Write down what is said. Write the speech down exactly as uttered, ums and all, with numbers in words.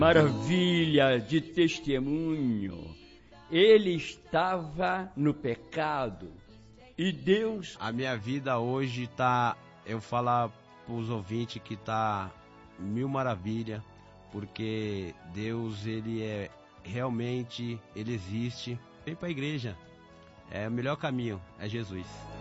Maravilha de testemunho. Ele estava no pecado e Deus... A minha vida hoje tá, eu falo para os ouvintes que tá mil maravilha, porque Deus, ele é realmente, ele existe. Vem para a igreja, é o melhor caminho, é Jesus.